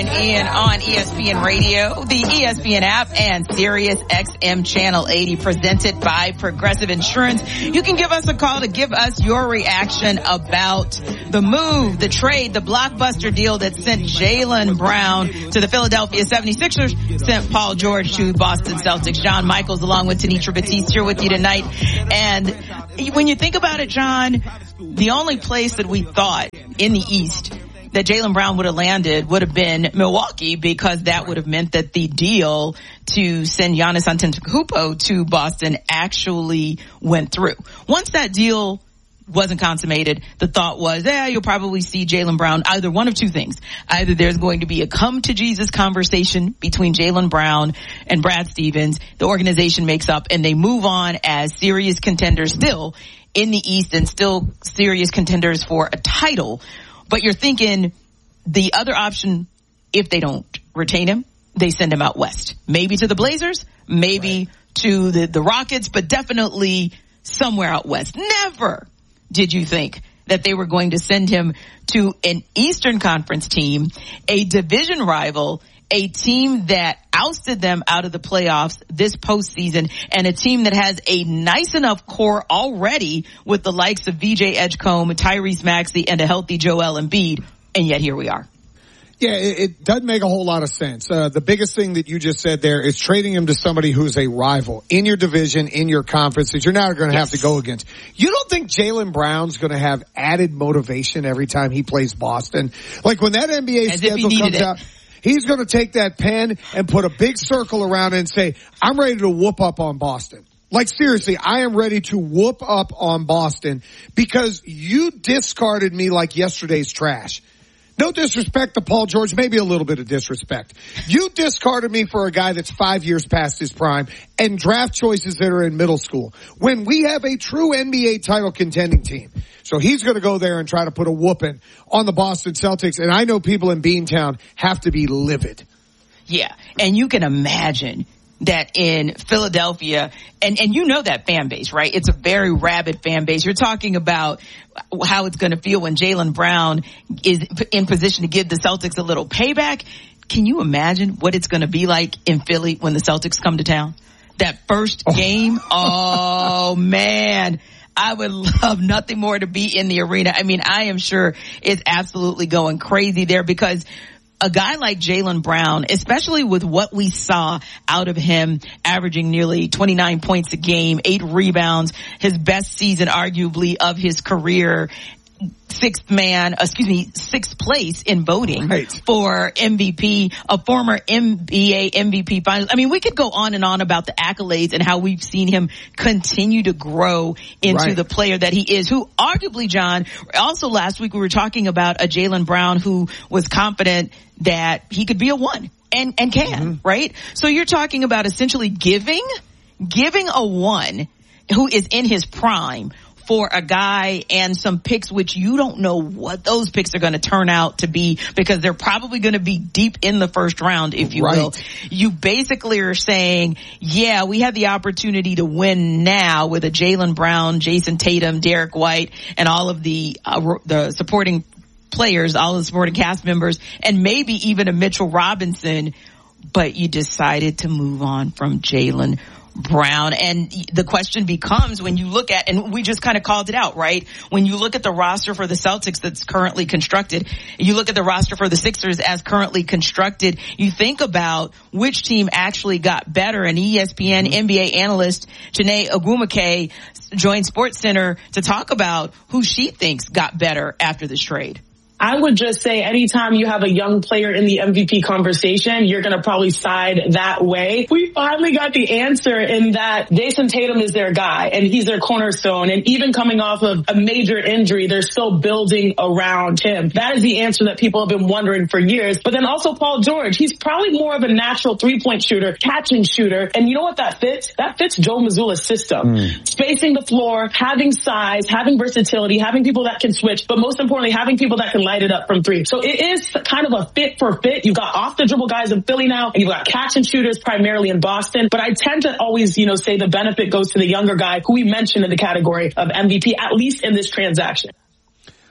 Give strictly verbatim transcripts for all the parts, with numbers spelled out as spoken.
Ian on E S P N Radio, the E S P N app, and Sirius X M Channel eighty, presented by Progressive Insurance. You can give us a call to give us your reaction about the move, the trade, the blockbuster deal that sent Jaylen Brown to the Philadelphia seventy-sixers, sent Paul George to Boston Celtics. John Michaels along with Tanitra Batiste here with you tonight. And when you think about it, John, the only place that we thought in the East that Jaylen Brown would have landed would have been Milwaukee, because that would have meant that the deal to send Giannis Antetokounmpo to Boston actually went through. Once that deal wasn't consummated, the thought was, yeah, you'll probably see Jaylen Brown, either one of two things. Either there's going to be a come to Jesus conversation between Jaylen Brown and Brad Stevens, the organization makes up, and they move on as serious contenders still in the East and still serious contenders for a title. But you're thinking the other option, if they don't retain him, they send him out west. Maybe to the Blazers, maybe right. to the, the Rockets, but definitely somewhere out west. Never did you think that they were going to send him to an Eastern Conference team, a division rival, a team that ousted them out of the playoffs this postseason, and a team that has a nice enough core already with the likes of V J Edgecombe, Tyrese Maxey, and a healthy Joel Embiid. And yet here we are. Yeah, it, it doesn't make a whole lot of sense. Uh, the biggest thing that you just said there is trading him to somebody who's a rival in your division, in your conference, that you're not going to yes. have to go against. You don't think Jaylen Brown's going to have added motivation every time he plays Boston? Like when that N B A As schedule comes it. out, he's going to take that pen and put a big circle around it and say, I'm ready to whoop up on Boston. Like, seriously, I am ready to whoop up on Boston because you discarded me like yesterday's trash. No disrespect to Paul George, maybe a little bit of disrespect. You discarded me for a guy that's five years past his prime and draft choices that are in middle school when we have a true N B A title contending team. So he's going to go there and try to put a whooping on the Boston Celtics. And I know people in Beantown have to be livid. Yeah. And you can imagine that in Philadelphia, and, and you know that fan base, right? It's a very rabid fan base. You're talking about how it's going to feel when Jaylen Brown is in position to give the Celtics a little payback. Can you imagine what it's going to be like in Philly when the Celtics come to town? That first game, oh, man. I would love nothing more to be in the arena. I mean, I am sure it's absolutely going crazy there, because a guy like Jaylen Brown, especially with what we saw out of him, averaging nearly twenty-nine points a game, eight rebounds, his best season arguably of his career, sixth man, excuse me, sixth place in voting right. for M V P, a former N B A M V P finals. I mean, we could go on and on about the accolades and how we've seen him continue to grow into right. the player that he is, who arguably, John, also last week we were talking about a Jaylen Brown who was confident that he could be a one and, and can, mm-hmm. right? So you're talking about essentially giving, giving a one who is in his prime for a guy and some picks, which you don't know what those picks are going to turn out to be, because they're probably going to be deep in the first round, if you right. will. You basically are saying, yeah, we have the opportunity to win now with a Jaylen Brown, Jason Tatum, Derek White, and all of the uh, the supporting players, all of the supporting cast members, and maybe even a Mitchell Robinson, but you decided to move on from Jaylen Brown. And the question becomes, when you look at, and we just kind of called it out, right? When you look at the roster for the Celtics that's currently constructed, you look at the roster for the Sixers as currently constructed, you think about which team actually got better. And E S P N mm-hmm. N B A analyst Janae Ogwumike joined SportsCenter to talk about who she thinks got better after this trade. I would just say anytime you have a young player in the M V P conversation, you're going to probably side that way. We finally got the answer in that Jason Tatum is their guy and he's their cornerstone. And even coming off of a major injury, they're still building around him. That is the answer that people have been wondering for years. But then also Paul George, he's probably more of a natural three-point shooter, catch and shooter. And you know what that fits? That fits Joe Mazzulla's system. Mm. Spacing the floor, having size, having versatility, having people that can switch, but most importantly, having people that can light it up from three. So it is kind of a fit for fit. You've got off the dribble guys in Philly now, and you've got catch and shooters primarily in Boston. But I tend to always, you know, say the benefit goes to the younger guy who we mentioned in the category of M V P, at least in this transaction.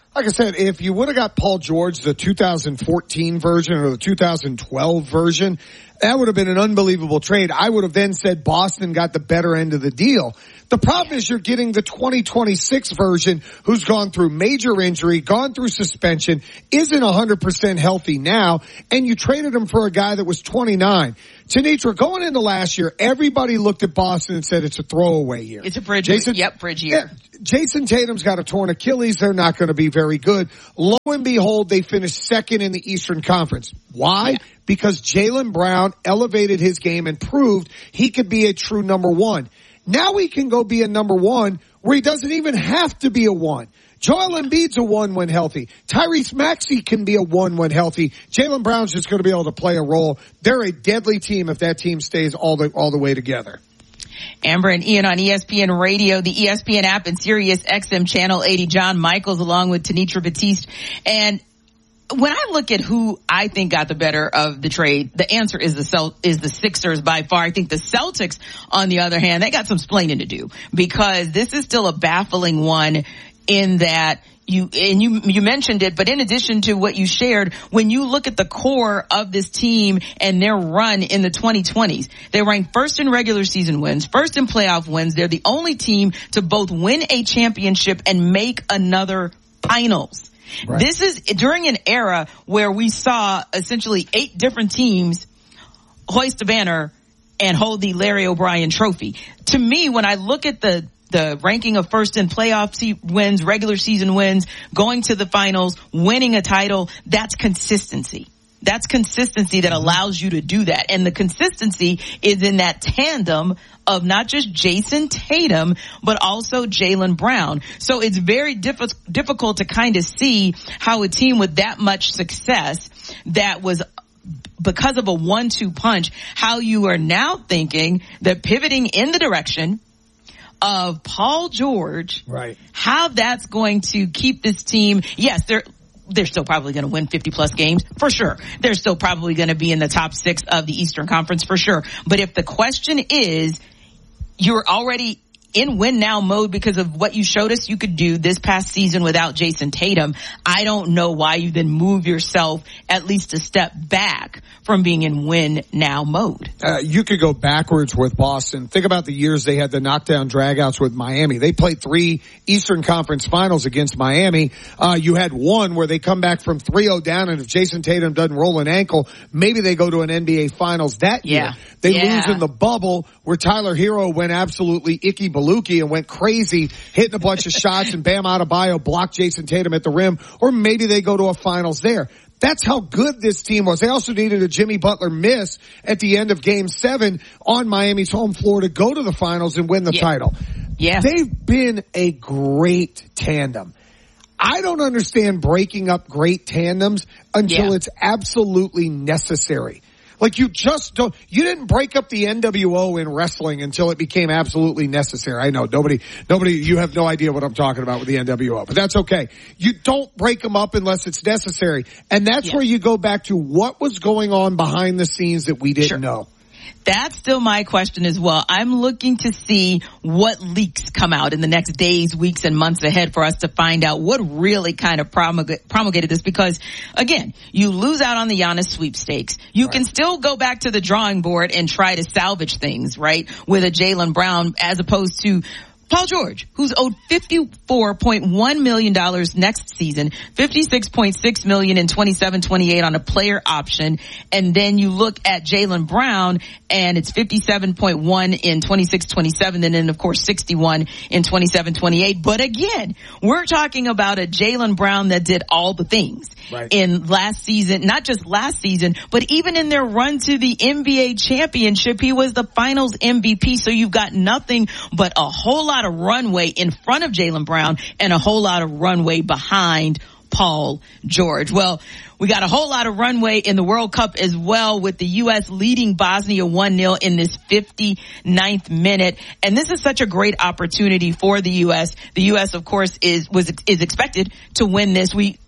Like I said, if you would have got Paul George, the two thousand fourteen version or the two thousand twelve version, that would have been an unbelievable trade. I would have then said Boston got the better end of the deal. The problem is you're getting the twenty twenty-six version who's gone through major injury, gone through suspension, isn't one hundred percent healthy now, and you traded him for a guy that was twenty-nine. Tanitra, going into last year, everybody looked at Boston and said it's a throwaway year. It's a bridge. Jason, yep, bridge year. Yeah, Jason Tatum's got a torn Achilles. They're not going to be very good. Lo and behold, they finished second in the Eastern Conference. Why? Yeah. Because Jaylen Brown elevated his game and proved he could be a true number one. Now he can go be a number one where he doesn't even have to be a one. Joel Embiid's a one when healthy. Tyrese Maxey can be a one when healthy. Jaylen Brown's just going to be able to play a role. They're a deadly team if that team stays all the all the way together. Amber and Ian on E S P N Radio, the E S P N app, and Sirius X M Channel eighty. John Michaels along with Tanitra Batiste. And when I look at who I think got the better of the trade, the answer is the Celt- is the Sixers by far. I think the Celtics, on the other hand, they got some splaining to do because this is still a baffling one in that you, and you, you mentioned it, but in addition to what you shared, when you look at the core of this team and their run in the twenty twenties, they ranked first in regular season wins, first in playoff wins. They're the only team to both win a championship and make another finals. Right. This is during an era where we saw essentially eight different teams hoist a banner and hold the Larry O'Brien trophy. To me, when I look at the the ranking of first in playoff wins, regular season wins, going to the finals, winning a title, that's consistency. That's consistency that allows you to do that. And the consistency is in that tandem of not just Jason Tatum, but also Jaylen Brown. So it's very diff- difficult to kind of see how a team with that much success that was because of a one two punch, how you are now thinking that pivoting in the direction of Paul George, right? How that's going to keep this team. Yes, they're they're still probably going to win fifty plus games for sure. They're still probably going to be in the top six of the Eastern Conference for sure. But if the question is, you're already in win now mode because of what you showed us you could do this past season without Jason Tatum, I don't know why you then move yourself at least a step back from being in win now mode. Uh, you could go backwards with Boston. Think about the years they had the knockdown dragouts with Miami. They played three Eastern Conference finals against Miami. Uh, you had one where they come back from three oh down, and if Jason Tatum doesn't roll an ankle, maybe they go to an N B A finals that yeah. year. They yeah. lose in the bubble where Tyler Hero went absolutely icky Baluki and went crazy, hitting a bunch of shots, and Bam Adebayo blocked Jason Tatum at the rim, or maybe they go to a finals there. That's how good this team was. They also needed a Jimmy Butler miss at the end of game seven on Miami's home floor to go to the finals and win the yeah. title. Yeah. They've been a great tandem. I don't understand breaking up great tandems until yeah. it's absolutely necessary. Like you just don't, you didn't break up the N W O in wrestling until it became absolutely necessary. I know nobody, nobody, you have no idea what I'm talking about with the N W O, but that's okay. You don't break them up unless it's necessary. And that's yeah. where you go back to what was going on behind the scenes that we didn't sure. know. That's still my question as well. I'm looking to see what leaks come out in the next days, weeks, and months ahead for us to find out what really kind of promulg- promulgated this. Because, again, you lose out on the Giannis sweepstakes. You right. can still go back to the drawing board and try to salvage things, right, with a Jaylen Brown as opposed to Paul George, who's owed fifty-four point one million dollars next season, fifty-six point six million dollars in twenty-seven twenty-eight on a player option. And then you look at Jaylen Brown and it's fifty-seven point one in twenty-six twenty-seven, and then of course sixty-one in twenty-seven twenty-eight. But again, we're talking about a Jaylen Brown that did all the things right. in last season, not just last season, but even in their run to the N B A championship, he was the finals M V P. So you've got nothing but a whole lot of runway in front of Jaylen Brown and a whole lot of runway behind Paul George. Well, we got a whole lot of runway in the World Cup as well, with the U S leading Bosnia one nil in this fifty-ninth minute. And this is such a great opportunity for the U S. The U S, of course, is was is expected to win this. We thought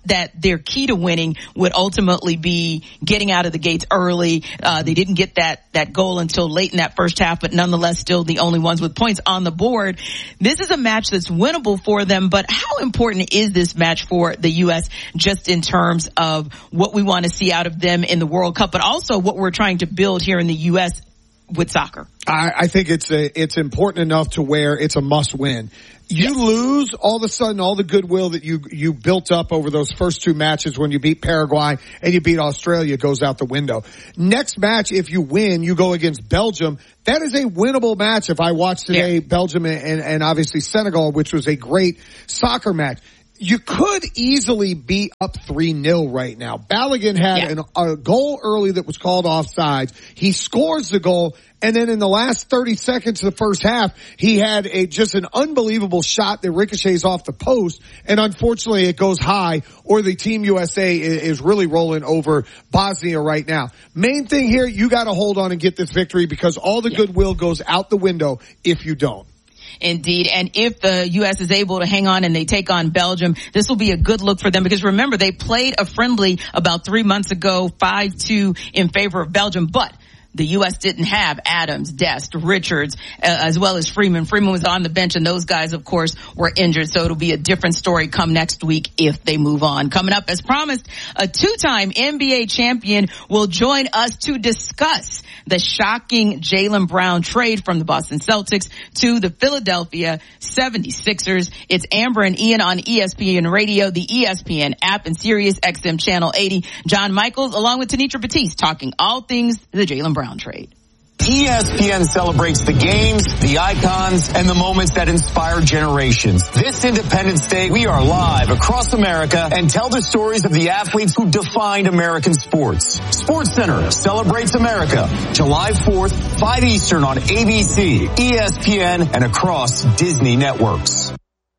that their key to winning would ultimately be getting out of the gates early. Uh, they didn't get that, that goal until late in that first half, but nonetheless still the only ones with points on the board. This is a match that's winnable for them, but how important is this match for the U S just in terms of what we want to see out of them in the World Cup, but also what we're trying to build here in the U S with soccer? I, I think it's a, it's important enough to where it's a must win. You yes. lose, all of a sudden all the goodwill that you, you built up over those first two matches when you beat Paraguay and you beat Australia goes out the window. Next match, if you win, you go against Belgium. That is a winnable match. If I watched today, yeah. Belgium and, and obviously Senegal, which was a great soccer match. You could easily be up three nil right now. Balogun had yeah. an, a goal early that was called offsides. He scores the goal, and then in the last thirty seconds of the first half, he had a just an unbelievable shot that ricochets off the post, and unfortunately it goes high, or the Team U S A is, is really rolling over Bosnia right now. Main thing here, you got to hold on and get this victory because all the yeah. goodwill goes out the window if you don't. Indeed. And if the U S is able to hang on and they take on Belgium, this will be a good look for them because remember, they played a friendly about three months ago, five two in favor of Belgium, but the U S didn't have Adams, Dest, Richards, uh, as well as Freeman. Freeman was on the bench, and those guys, of course, were injured. So it'll be a different story come next week if they move on. Coming up, as promised, a two-time N B A champion will join us to discuss the shocking Jaylen Brown trade from the Boston Celtics to the Philadelphia seventy-sixers. It's Amber and Ian on E S P N Radio, the E S P N app, and Sirius X M Channel eighty. John Michaels, along with Tanitra Batiste, talking all things the Jaylen Brown trade. E S P N celebrates the games, the icons, and the moments that inspire generations. This Independence Day, we are live across America and tell the stories of the athletes who defined American sports. SportsCenter celebrates America, July fourth, five Eastern on A B C, E S P N, and across Disney networks.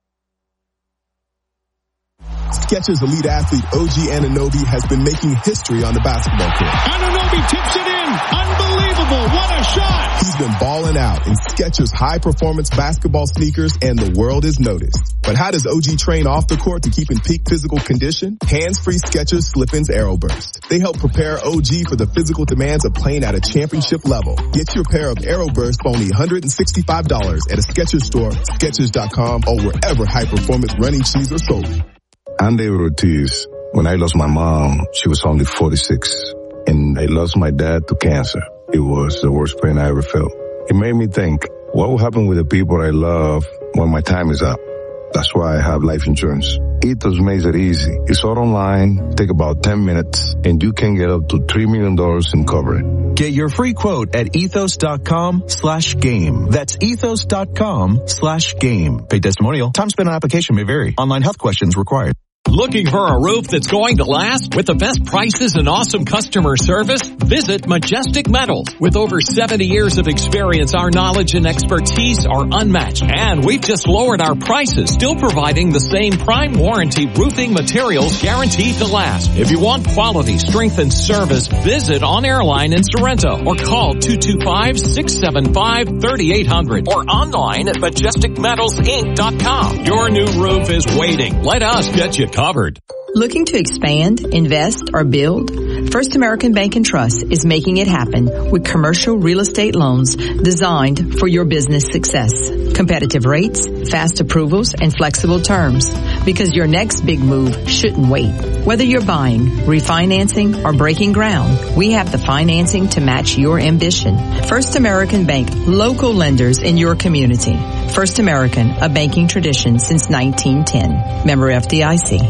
Skechers elite athlete O G Anunoby has been making history on the basketball court. Anunoby tips it in. Unbelievable. What a shot. He's been balling out in Skechers high-performance basketball sneakers, and the world is noticed. But how does O G train off the court to keep in peak physical condition? Hands-free Skechers Slip-ins Aeroburst. They help prepare O G for the physical demands of playing at a championship level. Get your pair of Aeroburst for only one hundred sixty-five dollars at a Skechers store, Skechers dot com, or wherever high-performance running shoes are sold. I'm David Ortiz. When I lost my mom, she was only forty-six. And I lost my dad to cancer. It was the worst pain I ever felt. It made me think, what will happen with the people I love when my time is up? That's why I have life insurance. Ethos makes it easy. It's all online, take about ten minutes, and you can get up to three million dollars in coverage. Get your free quote at ethos dot com slash game. That's ethos dot com slash game. Paid testimonial. Time spent on application may vary. Online health questions required. Looking for a roof that's going to last with the best prices and awesome customer service? Visit Majestic Metals. With over seventy years of experience, our knowledge and expertise are unmatched. And we've just lowered our prices, still providing the same prime warranty roofing materials guaranteed to last. If you want quality, strength, and service, visit On Airline in Sorrento or call two two five, six seven five, three eight zero zero or online at majestic metals inc dot com. Your new roof is waiting. Let us get you covered. Looking to expand, invest, or build? First American Bank and Trust is making it happen with commercial real estate loans designed for your business success. Competitive rates, fast approvals, and flexible terms. Because your next big move shouldn't wait. Whether you're buying, refinancing, or breaking ground, we have the financing to match your ambition. First American Bank, local lenders in your community. First American, a banking tradition since nineteen ten. Member F D I C.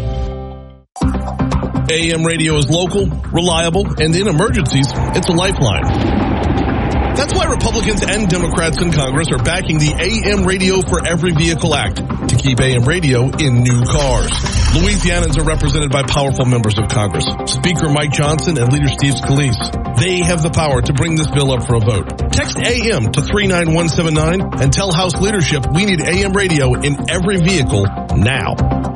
A M radio is local, reliable, and in emergencies, it's a lifeline. That's why Republicans and Democrats in Congress are backing the A M Radio for Every Vehicle Act to keep A M radio in new cars. Louisianans are represented by powerful members of Congress, Speaker Mike Johnson and Leader Steve Scalise. They have the power to bring this bill up for a vote. Text A M to three nine one seven nine and tell House leadership we need A M radio in every vehicle now.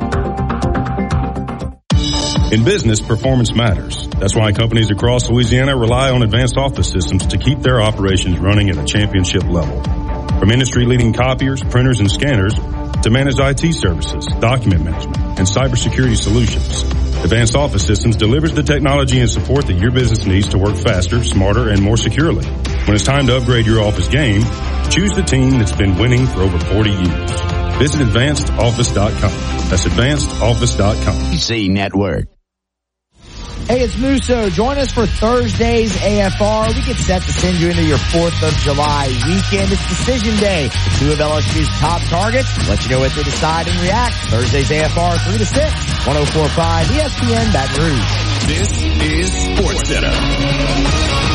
In business, performance matters. That's why companies across Louisiana rely on advanced office systems to keep their operations running at a championship level. From industry-leading copiers, printers, and scanners to managed I T services, document management, and cybersecurity solutions, Advanced Office Systems delivers the technology and support that your business needs to work faster, smarter, and more securely. When it's time to upgrade your office game, choose the team that's been winning for over forty years. Visit advanced office dot com. That's advanced office dot com. C Network. Hey, it's Musso. Join us for Thursday's A F R. We get set to send you into your fourth of July weekend. It's decision day. Two of L S U's top targets. Let you know what they decide and react. Thursday's A F R, three to six, one oh four point five E S P N Baton Rouge. This is SportsCenter.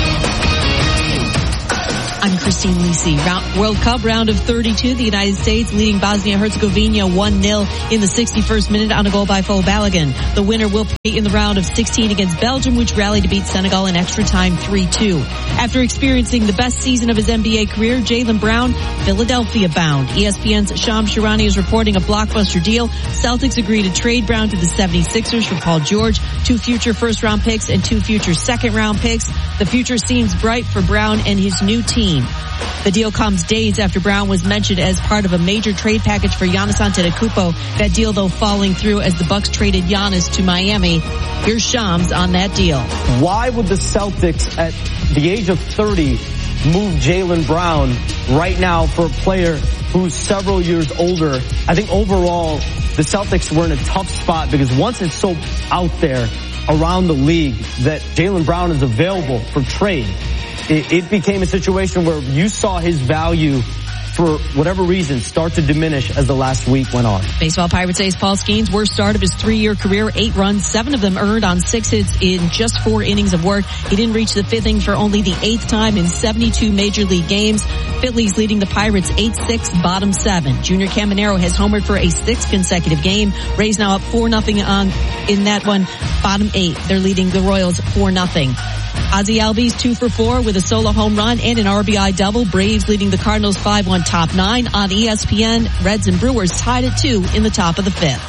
I'm Christine Lisi. World Cup round of thirty-two. The United States leading Bosnia-Herzegovina one nil in the sixty-first minute on a goal by Fo Balogun. The winner will play in the round of sixteen against Belgium, which rallied to beat Senegal in extra time three two. After experiencing the best season of his N B A career, Jaylen Brown, Philadelphia bound. E S P N's Shams Charania is reporting a blockbuster deal. Celtics agree to trade Brown to the seventy-sixers for Paul George, two future first round picks and two future second round picks. The future seems bright for Brown and his new team. The deal comes days after Brown was mentioned as part of a major trade package for Giannis Antetokounmpo. That deal, though, falling through as the Bucks traded Giannis to Miami. Here's Shams on that deal. Why would the Celtics, at the age of thirty, move Jaylen Brown right now for a player who's several years older? I think overall, the Celtics were in a tough spot because once it's so out there around the league that Jaylen Brown is available for trade, It, it became a situation where you saw his value, for whatever reason, start to diminish as the last week went on. Baseball Pirates ace Paul Skeens' worst start of his three-year career, eight runs, seven of them earned on six hits in just four innings of work. He didn't reach the fifth inning for only the eighth time in seventy-two Major League games. Phillies leading the Pirates eight six, bottom seven. Junior Caminero has homered for a sixth consecutive game. Rays now up four nothing on in that one, bottom eight. They're leading the Royals four nothing. Ozzie Albies two for four with a solo home run and an R B I double. Braves leading the Cardinals five one top nine. On E S P N, Reds and Brewers tied at two in the top of the fifth.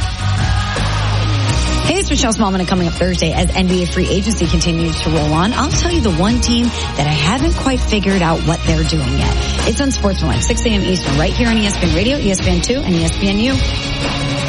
Hey, it's Michelle Smallman, and coming up Thursday as N B A free agency continues to roll on, I'll tell you the one team that I haven't quite figured out what they're doing yet. It's on Sports One, six a.m. Eastern, right here on E S P N Radio, E S P N two, and E S P N U.